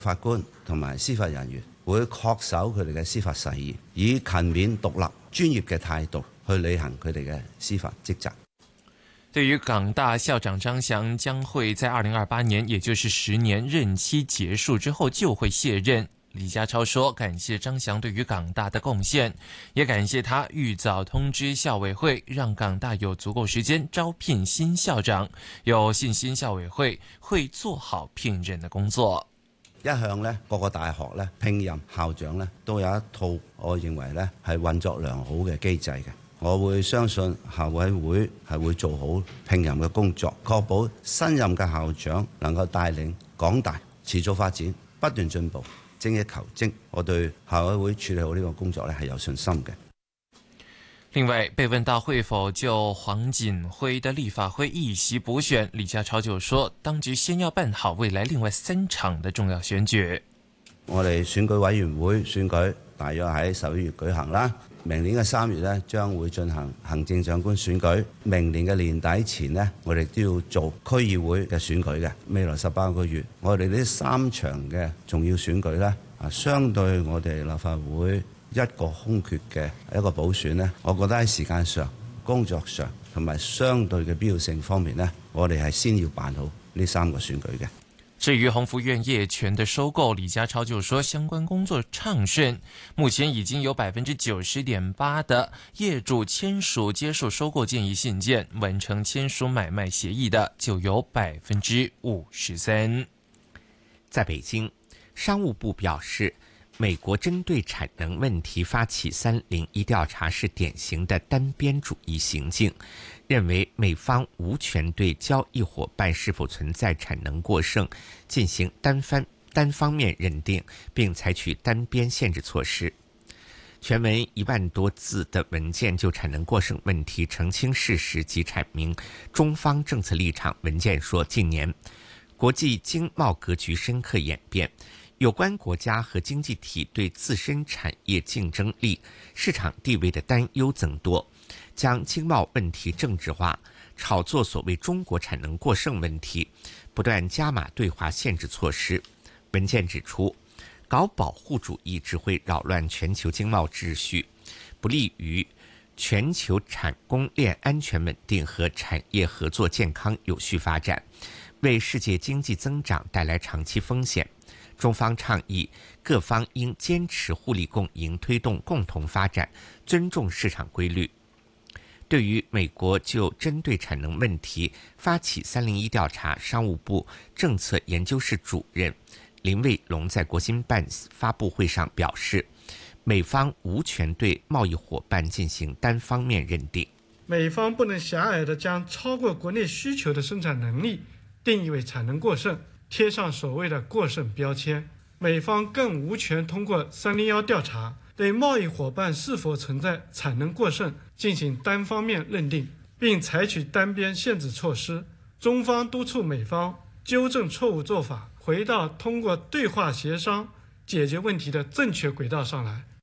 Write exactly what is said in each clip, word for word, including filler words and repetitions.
法官同埋司法人員會恪守佢哋嘅司法誓言，以勤勉獨立、專業嘅態度去履行佢哋嘅司法職責。 對於港大校長張翔將會在二零二八年，也就是十年任期結束之後就會卸任。李家超說感謝張翔對於港大的貢獻，也感謝他預早通知校委會，讓港大有足夠時間招聘新校長，有信心校委會會做好聘任的工作。 一向呢，各個大學呢聘任校長呢都有一套我認為呢係運作良好嘅機制嘅。我會相信校委會係會做好聘任嘅工作，確保新任嘅校長能夠帶領港大持續發展，不斷進步，精益求精。我對校委會處理好呢個工作呢係有信心嘅。 另外，被問到會否就黃錦輝的立法會議席補選，李家超就說，當局先要辦好未來另外三場的重要選舉。 我哋選舉委員會選舉大約喺十一月舉行啦，明年嘅三月呢將會進行行政長官選舉，明年嘅年底前呢，我哋都要做區議會嘅選舉嘅。未來十八個月，我哋呢三場嘅重要選舉呢，啊，相對我哋立法會一個空缺嘅一個補選呢，我覺得喺時間上、工作上同埋相對嘅必要性方面呢，我哋係先要辦好呢三個選舉嘅。 至於鴻福苑業權的收購，李家超就說相關工作暢順，目前已經有百分之九十點八的業主簽署接受收購建議信件，完成簽署買賣協議的就有百分之五十三。 在北京，商務部表示，美國針對產能問題發起三零一調查是典型的單邊主義行徑，認為美方無權對交易夥伴是否存在產能過剩進行單方單方面認定，並採取單邊限制措施。全文一萬多字的文件就產能過剩問題澄清事實及闡明中方政策立場。文件說，近年國際經貿格局深刻演變，有關國家和經濟體對自身產業競爭力、市場地位的擔憂增多，將經貿問題政治化，炒作所謂中國產能過剩問題，不斷加碼對華限制措施。文件指出，搞保護主義只會擾亂全球經貿秩序，不利於全球產供鏈安全穩定和產業合作健康有序發展，為世界經濟增長帶來長期風險。中方倡議各方應堅持互利共贏，推動共同發展，尊重市場規律。對於美國就針對產能問題發起三零一調查，商務部政策研究室主任林衛龍在國新辦發布會上表示，美方無權對貿易夥伴進行單方面認定， 美方不能狹隘地將超過國內需求的生產能力定義為產能過剩，貼上所謂的過剩標籤。美方更無權通過三零一調查對貿易夥伴是否存在產能過剩進行單方面認定，並採取單邊限制措施。中方督促美方糾正錯誤做法，回到通過對話協商解決問題的正確軌道上來。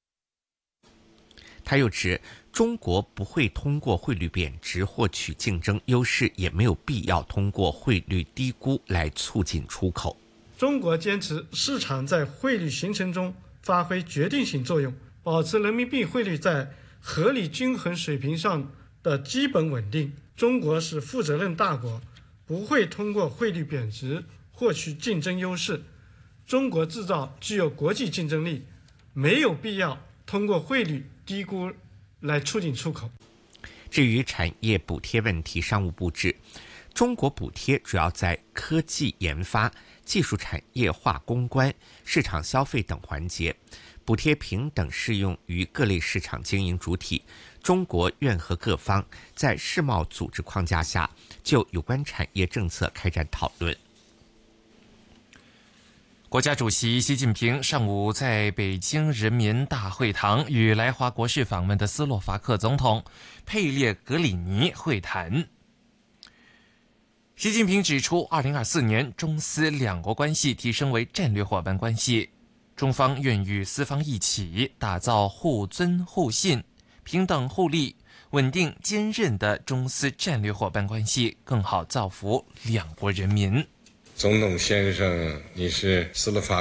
他又指，中國不會通過匯率貶值獲取競爭優勢，也沒有必要通過匯率低估來促進出口。 中國堅持市場在匯率形成中發揮決定性作用，保持人民幣匯率在合理均衡水平上的基本穩定。中國是負責任大國，不會通過匯率貶值獲取競爭優勢。中國製造具有國際競爭力，沒有必要通過匯率低估來促進出口。 至於產業補貼問題，商務部指，中國補貼主要在科技研發、技術產業化攻關、市場消費等環節，補貼平等適用於各類市場經營主體。中國願和各方在世貿組織框架下，就有關產業政策開展討論。 國家主席習近平上午在北京人民大會堂與來華國事訪問的斯洛伐克總統佩列格里尼會談。習近平指出，二零二四年中斯兩國關係提升為戰略夥伴關係，中方願與斯方一起打造互尊互信、平等互利、穩定堅韌的中斯戰略夥伴關係，更好造福兩國人民。 总统先生，你是斯洛伐